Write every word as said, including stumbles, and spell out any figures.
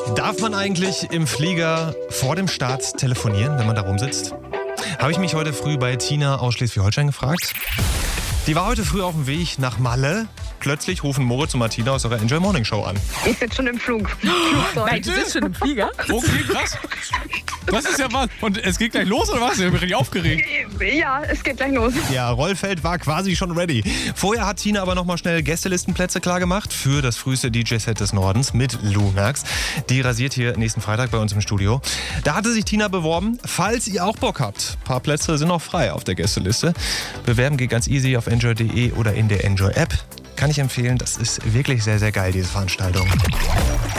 Darf man eigentlich im Flieger vor dem Start telefonieren, wenn man da rumsitzt? Habe ich mich heute früh bei Tina aus Schleswig-Holstein gefragt. Die war heute früh auf dem Weg nach Malle. Plötzlich rufen Moritz und Martina aus ihrer Enjoy Morning Show an. Ich sitze schon im Flug. Flugzeug. Nein, du sitzt schon im Flieger? Okay, krass. Das ist ja was. Und es geht gleich los, oder was? Ich bin richtig aufgeregt. Ja, es geht gleich los. Ja, Rollfeld war quasi schon ready. Vorher hat Tina aber noch mal schnell Gästelistenplätze klargemacht für das früheste D J-Set des Nordens mit Lunax. Die rasiert hier nächsten Freitag bei uns im Studio. Da hatte sich Tina beworben. Falls ihr auch Bock habt, ein paar Plätze sind noch frei auf der Gästeliste. Bewerben geht ganz easy auf enjoy punkt de oder in der Enjoy-App. Kann ich empfehlen, das ist wirklich sehr, sehr geil, diese Veranstaltung.